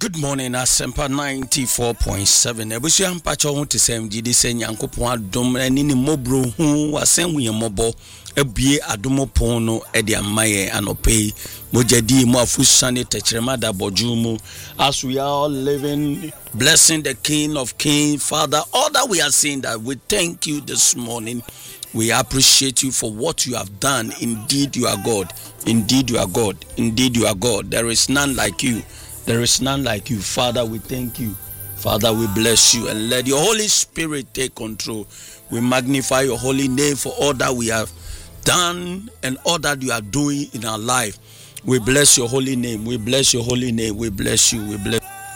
Good morning, Asempa 94.7. Ebusu ampacho ho tesem gidi se Nyankopon adom ani ni mobro hu wasen hu mobo ebie adomopon no e de amaye anope mojadi mu afusane techrema da bojumu. As we are all living, blessing the King of Kings, Father, all that we are saying that we thank you this morning. We appreciate you for what you have done. Indeed you are God. Indeed you are God. Indeed you are God. There is none like you. There is none like you. Father, we thank you. Father, we bless you and let your Holy Spirit take control. We magnify your holy name for all that we have done and all that you are doing in our life. We bless your holy name. We bless your holy name. We bless you. We bless